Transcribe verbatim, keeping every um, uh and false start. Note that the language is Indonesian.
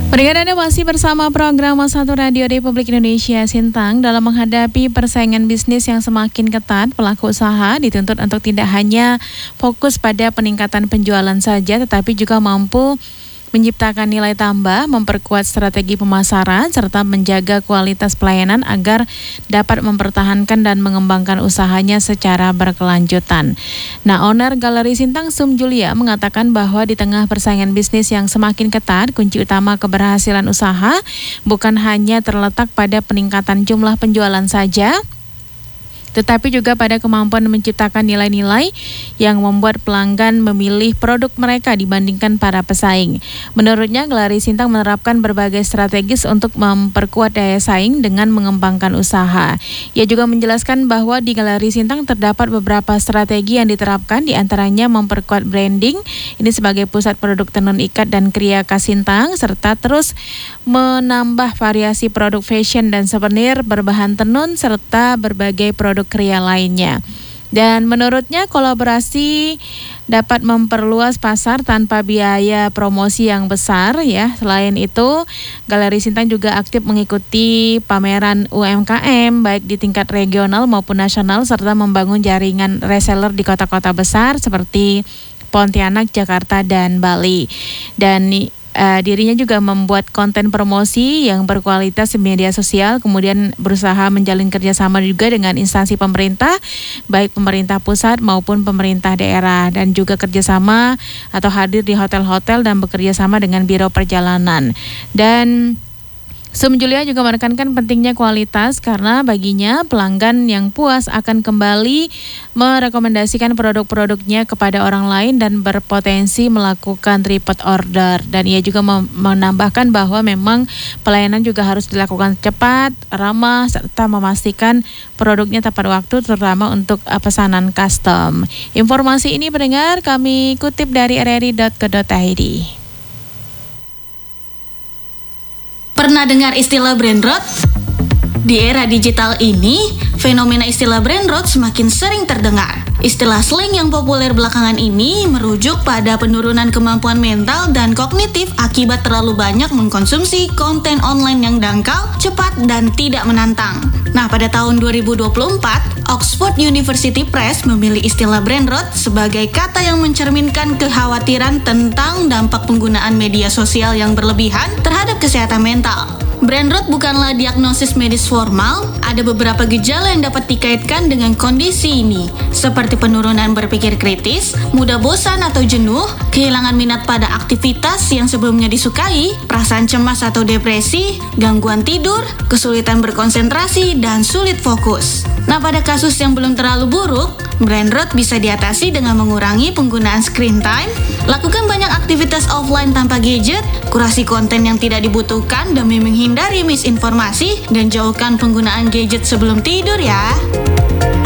Pendengar, Anda masih bersama program satu Radio Republik Indonesia Sintang. Dalam menghadapi persaingan bisnis yang semakin ketat, pelaku usaha dituntut untuk tidak hanya fokus pada peningkatan penjualan saja, tetapi juga mampu menciptakan nilai tambah, memperkuat strategi pemasaran, serta menjaga kualitas pelayanan agar dapat mempertahankan dan mengembangkan usahanya secara berkelanjutan. Nah, owner Galeri Sintang Sum Julia mengatakan bahwa di tengah persaingan bisnis yang semakin ketat, kunci utama keberhasilan usaha bukan hanya terletak pada peningkatan jumlah penjualan saja, tetapi juga pada kemampuan menciptakan nilai-nilai yang membuat pelanggan memilih produk mereka dibandingkan para pesaing. Menurutnya, Galeri Sintang menerapkan berbagai strategis untuk memperkuat daya saing dengan mengembangkan usaha. Ia juga menjelaskan bahwa di Galeri Sintang terdapat beberapa strategi yang diterapkan, diantaranya memperkuat branding, ini sebagai pusat produk tenun ikat dan kriya khas Sintang, serta terus menambah variasi produk fashion dan souvenir berbahan tenun, serta berbagai produk kriya lainnya. Dan menurutnya kolaborasi dapat memperluas pasar tanpa biaya promosi yang besar ya. Selain itu, Galeri Sintang juga aktif mengikuti pameran U M K M baik di tingkat regional maupun nasional, serta membangun jaringan reseller di kota-kota besar seperti Pontianak, Jakarta, dan Bali. Dan Uh, dirinya juga membuat konten promosi yang berkualitas di media sosial, kemudian berusaha menjalin kerjasama juga dengan instansi pemerintah, baik pemerintah pusat maupun pemerintah daerah, dan juga kerjasama atau hadir di hotel-hotel dan bekerja sama dengan biro perjalanan. Dan Sum Julia juga menekankan pentingnya kualitas karena baginya pelanggan yang puas akan kembali merekomendasikan produk-produknya kepada orang lain dan berpotensi melakukan repeat order. Dan ia juga menambahkan bahwa memang pelayanan juga harus dilakukan cepat, ramah, serta memastikan produknya tepat waktu, terutama untuk pesanan custom. Informasi ini pendengar kami kutip dari r r i dot co dot i d. Pernah dengar istilah brand rot? Di era digital ini, fenomena istilah brand rot semakin sering terdengar. Istilah slang yang populer belakangan ini merujuk pada penurunan kemampuan mental dan kognitif akibat terlalu banyak mengkonsumsi konten online yang dangkal, cepat, dan tidak menantang. Nah, pada tahun dua ribu dua puluh empat, Oxford University Press memilih istilah brand rot sebagai kata yang mencerminkan kekhawatiran tentang dampak penggunaan media sosial yang berlebihan terhadap kesehatan mental. Brand rot bukanlah diagnosis medis formal, ada beberapa gejala yang dapat dikaitkan dengan kondisi ini, seperti penurunan berpikir kritis, mudah bosan atau jenuh, kehilangan minat pada aktivitas yang sebelumnya disukai, perasaan cemas atau depresi, gangguan tidur, kesulitan berkonsentrasi, dan sulit fokus. Nah, pada kasus yang belum terlalu buruk, brand rot bisa diatasi dengan mengurangi penggunaan screen time, lakukan banyak aktivitas offline tanpa gadget, kurasi konten yang tidak dibutuhkan demi menghindari misinformasi, dan jauhkan penggunaan gadget sebelum tidur ya.